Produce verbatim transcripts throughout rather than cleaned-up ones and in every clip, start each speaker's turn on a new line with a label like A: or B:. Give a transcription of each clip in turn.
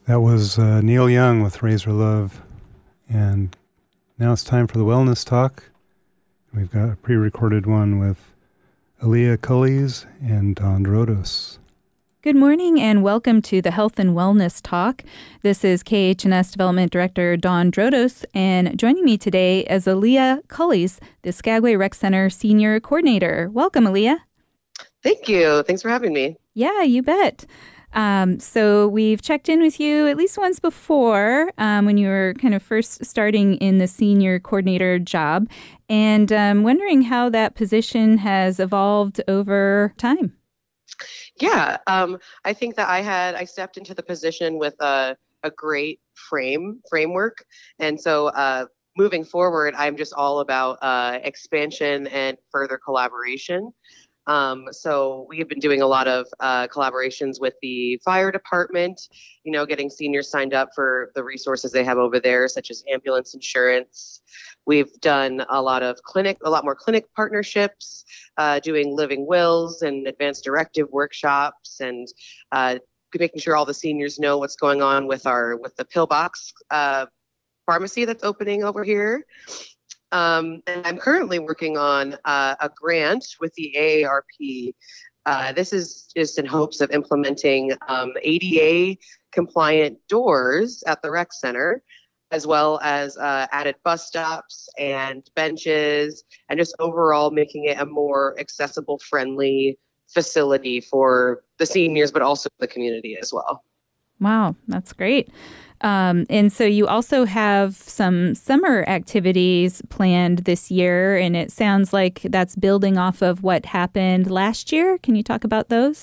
A: That was uh, Neil Young with Razor Love. And now it's time for the Wellness Talk. We've got a pre-recorded one with Aaliyah Cullies and Don Drodos.
B: Good morning and welcome to the Health and Wellness Talk. This is K H N S Development Director Don Drodos, and joining me today is Aaliyah Cullies, the Skagway Rec Center Senior Coordinator. Welcome, Aaliyah.
C: Thank you. Thanks for having me.
B: Yeah, you bet. Um, so we've checked in with you at least once before um, when you were kind of first starting in the senior coordinator job, and um, wondering how that position has evolved over time.
C: Yeah, um, I think that I had, I stepped into the position with a, a great frame, framework. And so uh, moving forward, I'm just all about uh, expansion and further collaboration. Um, so we have been doing a lot of uh, collaborations with the fire department, you know, getting seniors signed up for the resources they have over there, such as ambulance insurance. We've done a lot of clinic, a lot more clinic partnerships, uh, doing living wills and advanced directive workshops, and uh, making sure all the seniors know what's going on with our with the pillbox uh, pharmacy that's opening over here. Um, and I'm currently working on uh, a grant with the A A R P. Uh, this is just in hopes of implementing um, A D A compliant doors at the rec center, as well as uh, added bus stops and benches, and just overall making it a more accessible, friendly facility for the seniors, but also the community as well.
B: Wow, that's great. Um, and so you also have some summer activities planned this year, and it sounds like that's building off of what happened last year. Can you talk about those?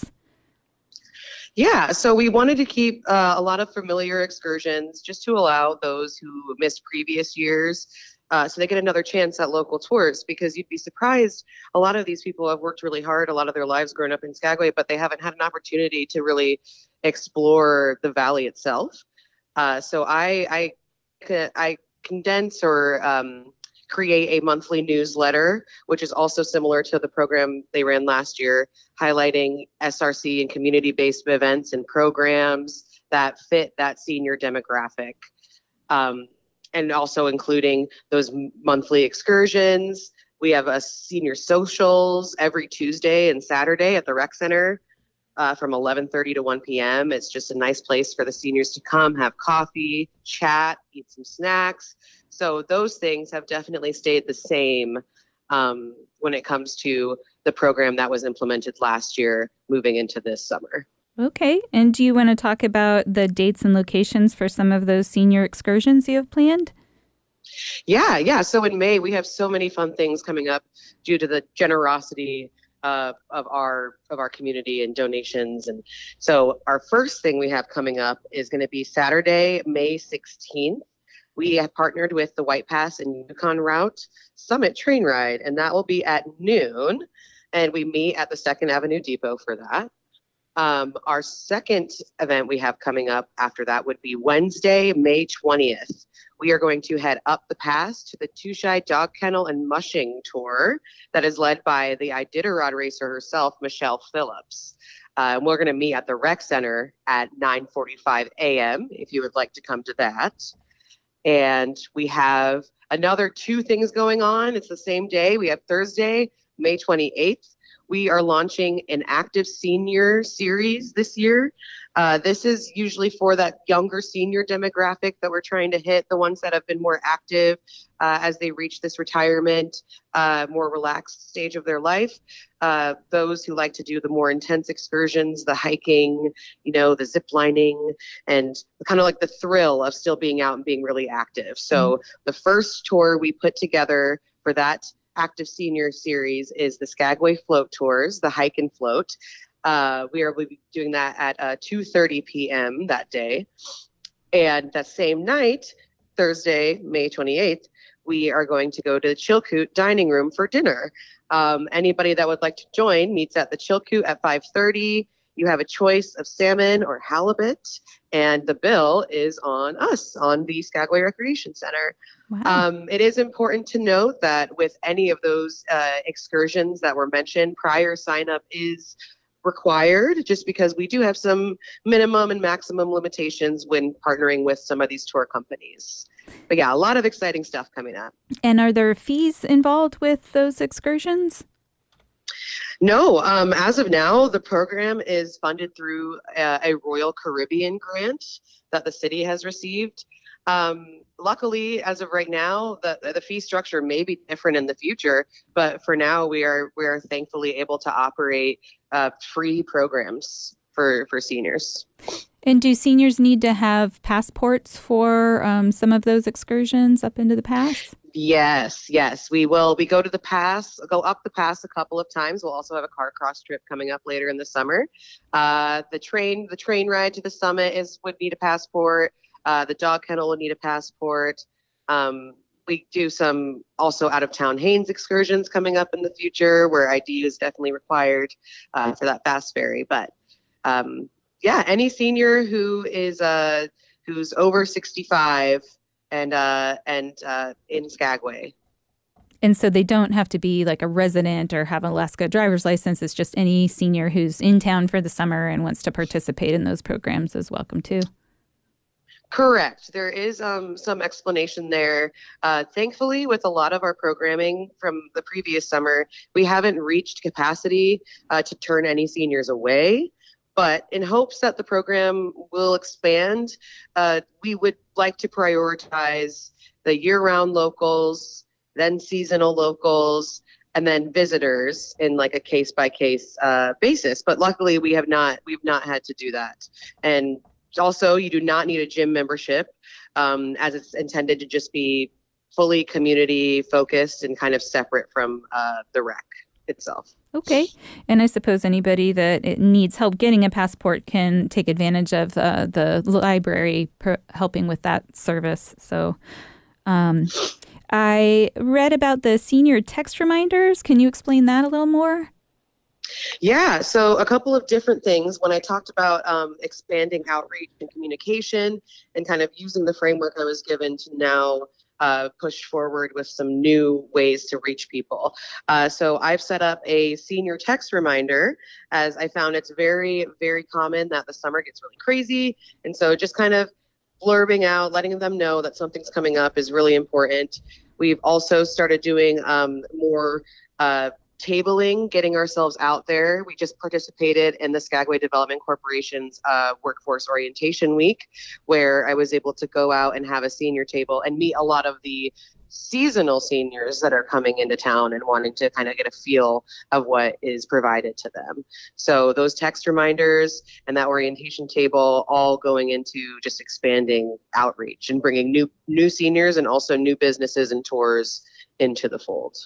C: Yeah, so we wanted to keep uh, a lot of familiar excursions just to allow those who missed previous years uh, so they get another chance at local tours, because you'd be surprised. A lot of these people have worked really hard, a lot of their lives growing up in Skagway, but they haven't had an opportunity to really explore the valley itself. Uh, so I, I, I condense or um, create a monthly newsletter, which is also similar to the program they ran last year, highlighting S R C and community-based events and programs that fit that senior demographic, um, and also including those monthly excursions. We have a senior socials every Tuesday and Saturday at the rec center. Uh, from eleven thirty to one p.m. It's just a nice place for the seniors to come, have coffee, chat, eat some snacks. So those things have definitely stayed the same um, when it comes to the program that was implemented last year moving into this summer.
B: Okay. And do you want to talk about the dates and locations for some of those senior excursions you have planned?
C: Yeah, yeah. So in May, we have so many fun things coming up due to the generosity Uh, of our of our community and donations. And so our first thing we have coming up is going to be Saturday, May sixteenth. We have partnered with the White Pass and Yukon Route Summit Train Ride, and that will be at noon. And we meet at the Second Avenue Depot for that. Um, our second event we have coming up after that would be Wednesday, May twentieth. We are going to head up the pass to the Touchai Dog Kennel and Mushing Tour that is led by the Iditarod racer herself, Michelle Phillips. Uh, we're going to meet at the rec center at nine forty-five a.m. if you would like to come to that. And we have another two things going on. It's the same day. We have Thursday, May twenty-eighth. We are launching an active senior series this year. Uh, this is usually for that younger senior demographic that we're trying to hit, the ones that have been more active uh, as they reach this retirement, uh, more relaxed stage of their life. Uh, those who like to do the more intense excursions, the hiking, you know, the zip lining, and kind of like the thrill of still being out and being really active. So mm-hmm. the first tour we put together for that active senior series is the Skagway Float Tours, the hike and float. Uh, we are we'll be doing that at uh, two thirty p.m. that day. And that same night, Thursday, May twenty-eighth, we are going to go to the Chilkoot dining room for dinner. Um, anybody that would like to join meets at the Chilkoot at five thirty. You have a choice of salmon or halibut, and the bill is on us, on the Skagway Recreation Center.
B: Wow.
C: Um, it is important to note that with any of those uh, excursions that were mentioned, prior sign up is required, just because we do have some minimum and maximum limitations when partnering with some of these tour companies. But yeah, a lot of exciting stuff coming up.
B: And are there fees involved with those excursions?
C: No, um, as of now, the program is funded through a, a Royal Caribbean grant that the city has received. Um, luckily, as of right now, the the fee structure may be different in the future, but for now, we are we are thankfully able to operate uh, free programs for for seniors.
B: And do seniors need to have passports for um, some of those excursions up into the pass?
C: Yes, yes, we will. We go to the pass, go up the pass a couple of times. We'll also have a car cross trip coming up later in the summer. Uh, the train, the train ride to the summit is would need a passport. Uh, the dog kennel will need a passport. Um, we do some also out of town Haines excursions coming up in the future, where I D is definitely required uh, for that fast ferry. But um, yeah, any senior who is uh, who's over sixty-five. And uh, and uh, in Skagway.
B: And so they don't have to be like a resident or have an Alaska driver's license. It's just any senior who's in town for the summer and wants to participate in those programs is welcome too.
C: Correct. There is um, some explanation there. Uh, thankfully, with a lot of our programming from the previous summer, we haven't reached capacity uh, to turn any seniors away. But in hopes that the program will expand, uh, we would like to prioritize the year-round locals, then seasonal locals, and then visitors in like a case-by-case uh, basis. But luckily, we have not we've not had to do that. And also, you do not need a gym membership, um, as it's intended to just be fully community-focused and kind of separate from uh, the rec itself.
B: Okay. And I suppose anybody that it needs help getting a passport can take advantage of uh, the library per- helping with that service. So um, I read about the senior text reminders. Can you explain that a little more?
C: Yeah, so a couple of different things. When I talked about um, expanding outreach and communication and kind of using the framework I was given to now Uh, push forward with some new ways to reach people. Uh, so I've set up a senior text reminder, as I found it's very, very common that the summer gets really crazy. And so just kind of blurbing out, letting them know that something's coming up is really important. We've also started doing um, more uh, tabling, getting ourselves out there. We just participated in the Skagway Development Corporation's uh, Workforce Orientation Week, where I was able to go out and have a senior table and meet a lot of the seasonal seniors that are coming into town and wanting to kind of get a feel of what is provided to them. So those text reminders and that orientation table all going into just expanding outreach and bringing new new seniors and also new businesses and tours into the fold.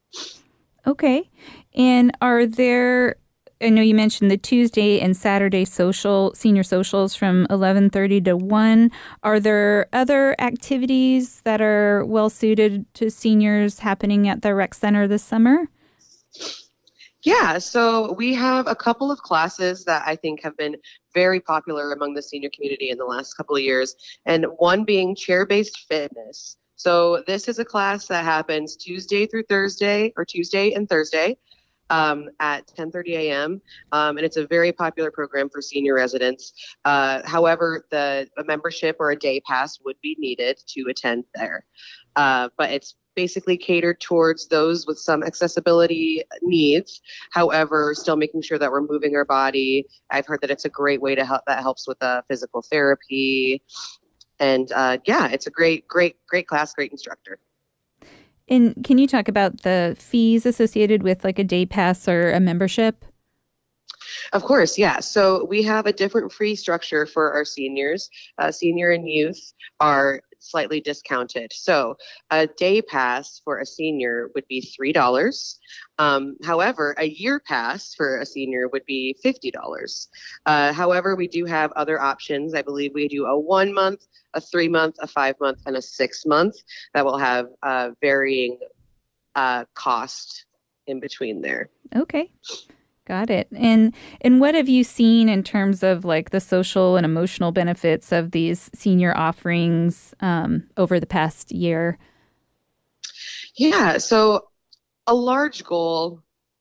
B: Okay. And are there, I know you mentioned the Tuesday and Saturday social, senior socials from eleven thirty to one. Are there other activities that are well suited to seniors happening at the rec center this summer?
C: Yeah, so we have a couple of classes that I think have been very popular among the senior community in the last couple of years, and one being chair-based fitness. So this is a class that happens Tuesday through Thursday, or Tuesday and Thursday um, at ten thirty a.m. Um, and it's a very popular program for senior residents. Uh, however, the a membership or a day pass would be needed to attend there. Uh, but it's basically catered towards those with some accessibility needs. However, still making sure that we're moving our body. I've heard that it's a great way to help, that helps with uh, physical therapy. And uh, yeah, it's a great, great, great class, great instructor.
B: And can you talk about the fees associated with like a day pass or a membership?
C: Of course, yeah. So we have a different fee structure for our seniors. Uh, senior and youth are slightly discounted. So a day pass for a senior would be three dollars. Um, however, a year pass for a senior would be fifty dollars. Uh, however, we do have other options. I believe we do a one month, a three month, a five month, and a six month that will have uh, varying uh, cost in between there.
B: Okay. Got it. And and what have you seen in terms of like the social and emotional benefits of these senior offerings um, over the past year?
C: Yeah, so a large goal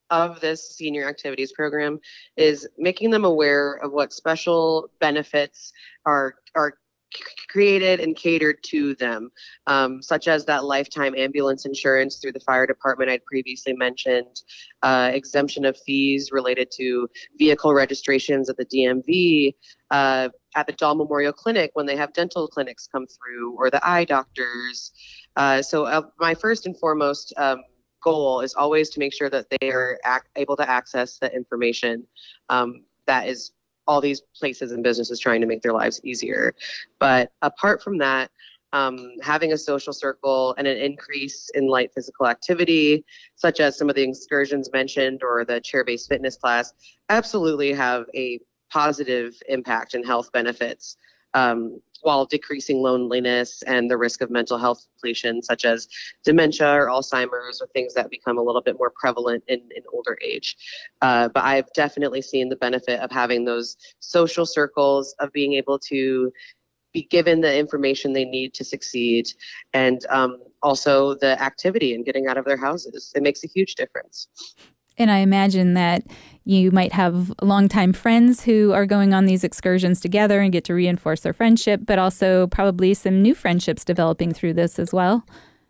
C: of this senior activities program is making them aware of what special benefits are are created and catered to them, um, such as that lifetime ambulance insurance through the fire department I'd previously mentioned, uh, exemption of fees related to vehicle registrations at the D M V, uh, at the Dahl Memorial Clinic when they have dental clinics come through, or the eye doctors. Uh, so uh, my first and foremost um, goal is always to make sure that they are ac- able to access the information um, that is all these places and businesses trying to make their lives easier. But apart from that, um, having a social circle and an increase in light physical activity, such as some of the excursions mentioned or the chair-based fitness class, absolutely have a positive impact and health benefits, um, while decreasing loneliness and the risk of mental health depletion, such as dementia or Alzheimer's, or things that become a little bit more prevalent in, in older age. Uh, but I've definitely seen the benefit of having those social circles, of being able to be given the information they need to succeed, and um, also the activity and getting out of their houses. It makes a huge difference.
B: And I imagine that you might have longtime friends who are going on these excursions together and get to reinforce their friendship, but also probably some new friendships developing through this as well.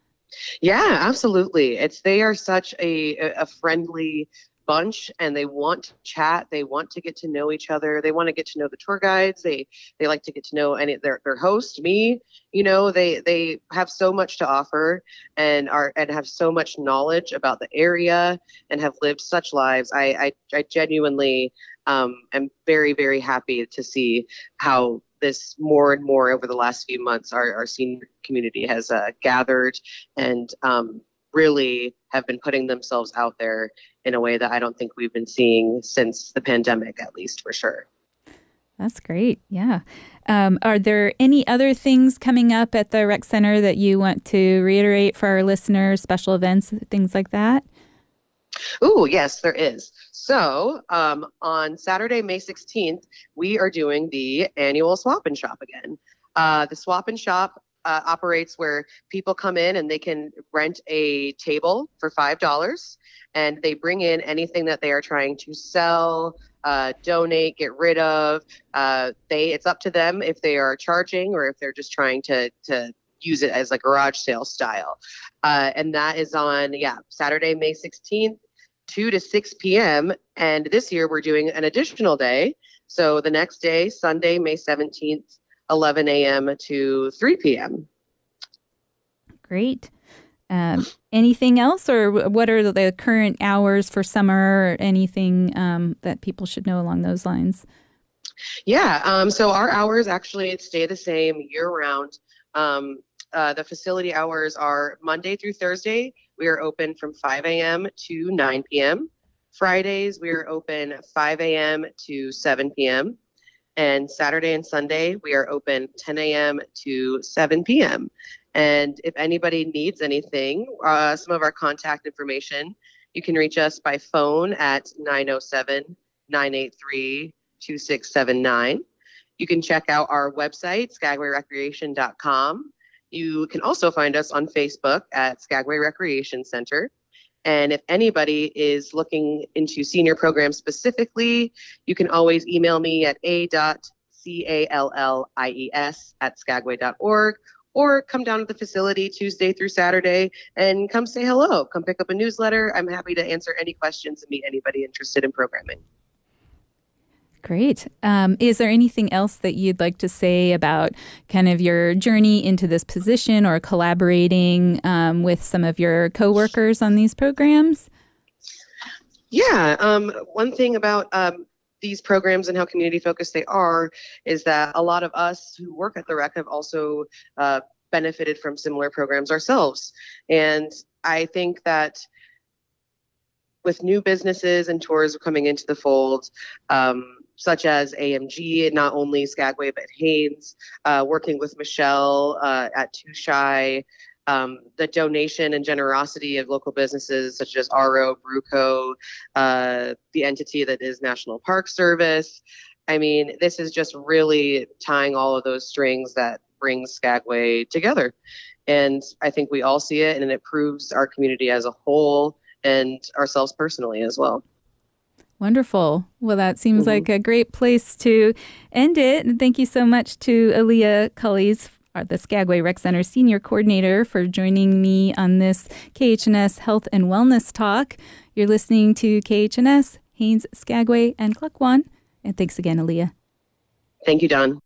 C: Yeah, absolutely. It's they are such a a friendly bunch, and they want to chat. They want to get to know each other. They want to get to know the tour guides. They they like to get to know any their their host, me. You know, they they have so much to offer, and are and have so much knowledge about the area, and have lived such lives. I I, I genuinely um, am very very happy to see how this more and more over the last few months our, our senior community has uh, gathered and um, really have been putting themselves out there in a way that I don't think we've been seeing since the pandemic, at least, for sure.
B: That's great. Yeah. Um, are there any other things coming up at the rec center that you want to reiterate for our listeners, special events, things like that?
C: Oh, yes, there is. So um, on Saturday, May sixteenth, we are doing the annual Swap and Shop again. Uh, the Swap and Shop uh, operates where people come in and they can rent a table for five dollars, and they bring in anything that they are trying to sell, uh, donate, get rid of. Uh, they It's up to them if they are charging or if they're just trying to to use it as a garage sale style. Uh, and that is on, yeah, Saturday, May sixteenth, two to six p.m. And this year we're doing an additional day. So the next day, Sunday, May seventeenth, eleven a.m. to three p.m.
B: Great. Um, anything else, or what are the current hours for summer, or anything um, that people should know along those lines?
C: Yeah, um, so our hours actually stay the same year round. Um, uh, the facility hours are Monday through Thursday. We are open from five a.m. to nine p.m. Fridays, we are open five a.m. to seven p.m. And Saturday and Sunday, we are open ten a.m. to seven p.m. And if anybody needs anything, uh, some of our contact information, you can reach us by phone at nine oh seven, nine eight three, two six seven nine. You can check out our website, skagway recreation dot com. You can also find us on Facebook at Skagway Recreation Center. And if anybody is looking into senior programs specifically, you can always email me at a dot callies at skagway dot org, or come down to the facility Tuesday through Saturday and come say hello. Come pick up a newsletter. I'm happy to answer any questions and meet anybody interested in programming.
B: Great. Um, is there anything else that you'd like to say about kind of your journey into this position, or collaborating um, with some of your coworkers on these programs?
C: Yeah. Um, one thing about um, these programs and how community focused they are is that a lot of us who work at the rec have also uh, benefited from similar programs ourselves. And I think that with new businesses and tours coming into the fold, um, such as A M G, not only Skagway, but Haines, uh, working with Michelle uh, at Too Shy, um, the donation and generosity of local businesses such as R O, Bruco, uh, the entity that is National Park Service. I mean, this is just really tying all of those strings that brings Skagway together. And I think we all see it, and it proves our community as a whole and ourselves personally as well.
B: Wonderful. Well, that seems
C: Mm-hmm.
B: like a great place to end it. And thank you so much to Aaliyah Cullies, the Skagway Rec Center Senior Coordinator, for joining me on this K H N S Health and Wellness Talk. You're listening to K H N S, Haines, Skagway, and Klukwan. And thanks again, Aaliyah.
C: Thank you, Don.